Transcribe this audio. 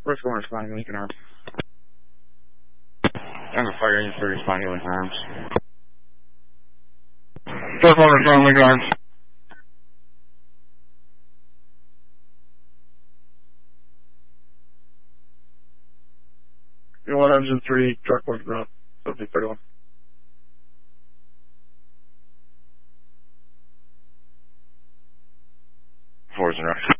First one responding to Lincoln Arms. Tango Fire Engine 3 responding to Lincoln Arms. First one responding to Lincoln Arms. You want engine 3, truck 1 ground, 1731. Forwards and rush.